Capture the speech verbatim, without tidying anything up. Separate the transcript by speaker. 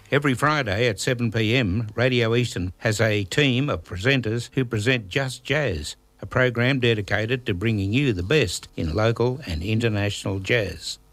Speaker 1: Every Friday at seven p m, Radio Eastern has a team of presenters who present Just Jazz, a program dedicated to bringing you the best in local and international jazz.